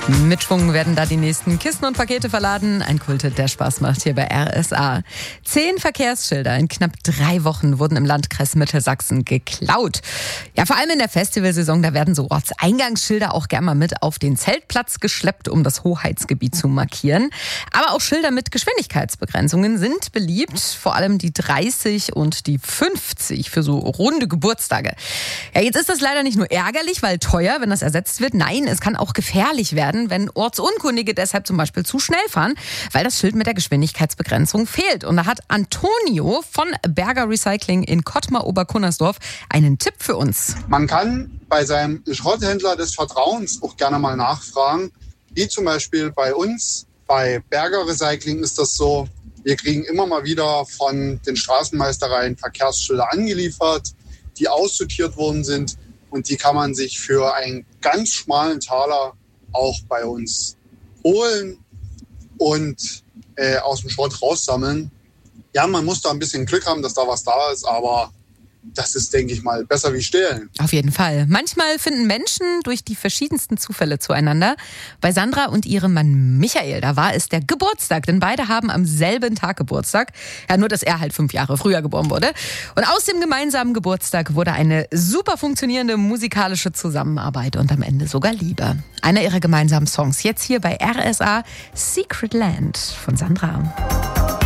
Mit Schwung werden da die nächsten Kisten und Pakete verladen. Ein Kult, der Spaß macht hier bei RSA. 10 Verkehrsschilder in knapp 3 Wochen wurden im Landkreis Mittelsachsen geklaut. Ja, vor allem in der Festivalsaison, da werden so Ortseingangsschilder auch gerne mal mit auf den Zeltplatz geschleppt, um das Hoheitsgebiet zu markieren. Aber auch Schilder mit Geschwindigkeitsbegrenzungen sind beliebt. Vor allem die 30 und die 50 für so runde Geburtstage. Ja, jetzt ist das leider nicht nur ärgerlich, weil teuer, wenn das ersetzt wird. Nein, es kann auch gefährlich werden, wenn Ortsunkundige deshalb zum Beispiel zu schnell fahren, weil das Schild mit der Geschwindigkeitsbegrenzung fehlt. Und da hat Antonio von Berger Recycling in Kottmar-Oberkunnersdorf einen Tipp für uns. Man kann bei seinem Schrotthändler des Vertrauens auch gerne mal nachfragen, wie zum Beispiel bei uns. Bei Berger Recycling ist das so, wir kriegen immer mal wieder von den Straßenmeistereien Verkehrsschilder angeliefert, die aussortiert worden sind, und die kann man sich für einen ganz schmalen Taler auch bei uns holen und aus dem Schrott raussammeln. Ja, man muss da ein bisschen Glück haben, dass da was da ist, aber das ist, denke ich mal, besser wie stehlen. Auf jeden Fall. Manchmal finden Menschen durch die verschiedensten Zufälle zueinander. Bei Sandra und ihrem Mann Michael, da war es der Geburtstag, denn beide haben am selben Tag Geburtstag. Ja, nur, dass er halt 5 Jahre früher geboren wurde. Und aus dem gemeinsamen Geburtstag wurde eine super funktionierende musikalische Zusammenarbeit und am Ende sogar Liebe. Einer ihrer gemeinsamen Songs jetzt hier bei RSA, Secret Land von Sandra.